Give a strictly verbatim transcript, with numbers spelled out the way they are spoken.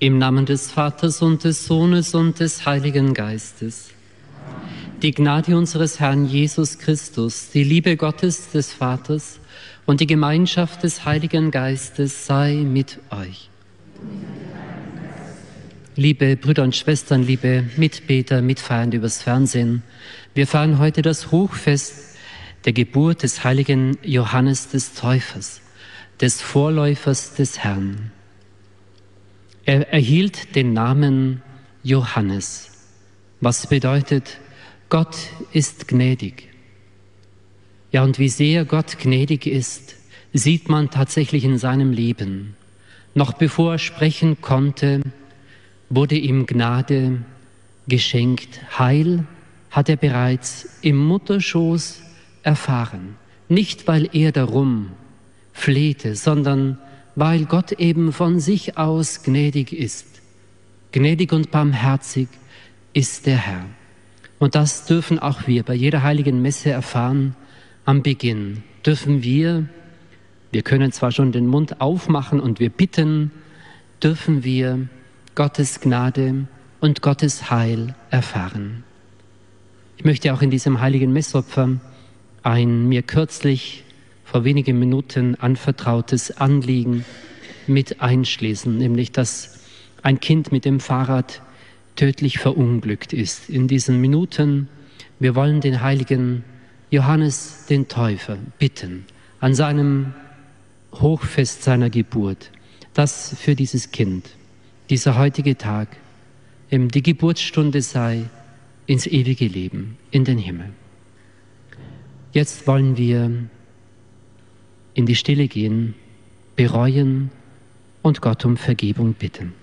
Im Namen des Vaters und des Sohnes und des Heiligen Geistes. Die Gnade unseres Herrn Jesus Christus, die Liebe Gottes des Vaters und die Gemeinschaft des Heiligen Geistes sei mit euch. Liebe Brüder und Schwestern, liebe Mitbeter, Mitfeierende übers Fernsehen, wir feiern heute das Hochfest der Geburt des heiligen Johannes des Täufers, des Vorläufers des Herrn. Er erhielt den Namen Johannes, was bedeutet, Gott ist gnädig. Ja, und wie sehr Gott gnädig ist, sieht man tatsächlich in seinem Leben. Noch bevor er sprechen konnte, wurde ihm Gnade geschenkt. Heil hat er bereits im Mutterschoß erfahren. Nicht, weil er darum flehte, sondern weil Gott eben von sich aus gnädig ist. Gnädig und barmherzig ist der Herr. Und das dürfen auch wir bei jeder heiligen Messe erfahren. Am Beginn dürfen wir, wir können zwar schon den Mund aufmachen und wir bitten, dürfen wir Gottes Gnade und Gottes Heil erfahren. Ich möchte auch in diesem heiligen Messopfer ein mir kürzlich vor wenigen Minuten anvertrautes Anliegen mit einschließen, nämlich dass ein Kind mit dem Fahrrad tödlich verunglückt ist. In diesen Minuten, wir wollen den heiligen Johannes den Täufer bitten, an seinem Hochfest seiner Geburt, dass für dieses Kind dieser heutige Tag eben die Geburtsstunde sei ins ewige Leben, in den Himmel. Jetzt wollen wir in die Stille gehen, bereuen und Gott um Vergebung bitten.